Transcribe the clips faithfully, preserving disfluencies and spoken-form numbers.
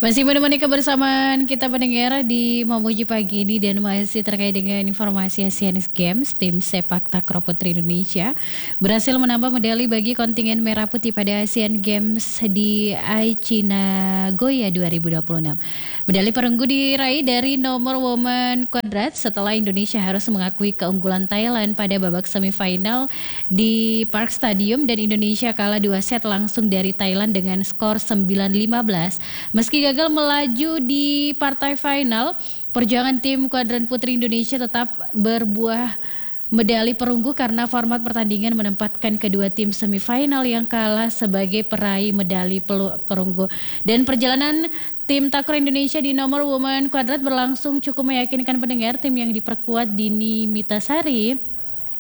Masih menemani kebersamaan kita pendengar di Mamuju pagi ini dan masih terkait dengan informasi Asian Games, tim sepak takraw putri Indonesia berhasil menambah medali bagi kontingen merah putih pada Asian Games di Aichi Nagoya dua ribu dua puluh enam. Medali perunggu diraih dari nomor woman kuadrat setelah Indonesia harus mengakui keunggulan Thailand pada babak semifinal di Park Stadium dan Indonesia kalah dua set langsung dari Thailand dengan skor sembilan lima belas. Meski gagal melaju di partai final, perjuangan tim kuadran putri Indonesia tetap berbuah medali perunggu karena format pertandingan menempatkan kedua tim semifinal yang kalah sebagai peraih medali perunggu. Dan perjalanan tim takraw Indonesia di nomor woman kuadrat berlangsung cukup meyakinkan pendengar. Tim yang diperkuat Dini Mitasari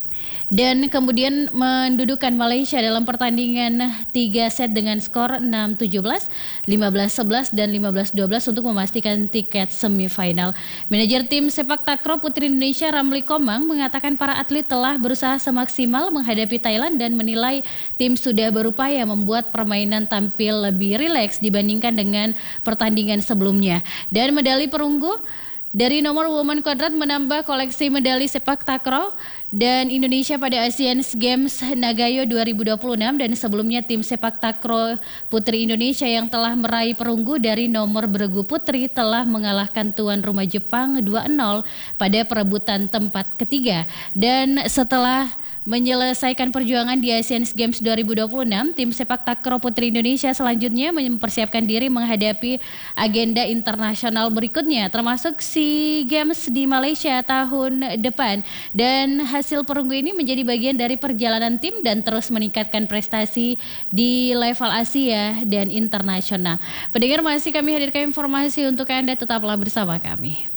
dan kemudian mendudukan Malaysia dalam pertandingan tiga set dengan skor enam tujuh belas, lima belas sebelas dan lima belas dua belas untuk memastikan tiket semifinal. Manajer tim sepak takraw putri Indonesia Ramli Komang mengatakan para atlet telah berusaha semaksimal menghadapi Thailand dan menilai tim sudah berupaya membuat permainan tampil lebih rileks dibandingkan dengan pertandingan sebelumnya. Dan medali perunggu dari nomor woman kuadrat menambah koleksi medali sepak takraw dan Indonesia pada Asian Games Nagoya dua ribu dua puluh enam, dan sebelumnya tim sepak takraw putri Indonesia yang telah meraih perunggu dari nomor bergu putri telah mengalahkan tuan rumah Jepang dua nol pada perebutan tempat ketiga. Dan setelah menyelesaikan perjuangan di Asian Games dua ribu dua puluh enam, tim sepak takraw putri Indonesia selanjutnya mempersiapkan diri menghadapi agenda internasional berikutnya, termasuk SEA Games di Malaysia tahun depan. Dan hasil perunggu ini menjadi bagian dari perjalanan tim dan terus meningkatkan prestasi di level Asia dan internasional. Pendengar, masih kami hadirkan informasi untuk Anda, tetaplah bersama kami.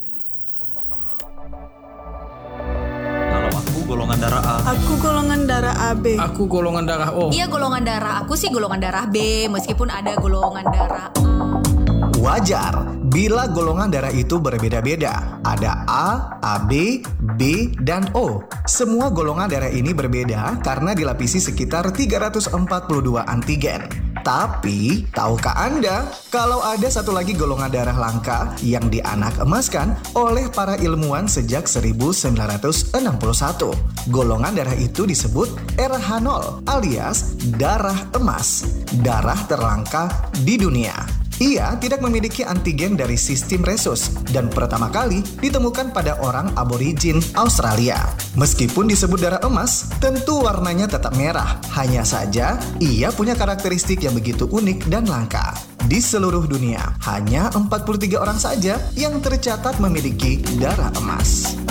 Aku golongan darah A. Aku golongan darah A B. Aku golongan darah O. Iya, golongan darah aku sih golongan darah B, meskipun ada golongan darah A. Wajar bila golongan darah itu berbeda-beda. Ada A, A B, B, dan O. Semua golongan darah ini berbeda karena dilapisi sekitar tiga ratus empat puluh dua antigen. Tapi, tahukah Anda kalau ada satu lagi golongan darah langka yang dianak emaskan oleh para ilmuwan sejak seribu sembilan ratus enam puluh satu? Golongan darah itu disebut R H nol alias darah emas, darah terlangka di dunia. Ia tidak memiliki antigen dari sistem Rhesus dan pertama kali ditemukan pada orang aborigin Australia. Meskipun disebut darah emas, tentu warnanya tetap merah. Hanya saja, ia punya karakteristik yang begitu unik dan langka. Di seluruh dunia, hanya empat puluh tiga orang saja yang tercatat memiliki darah emas.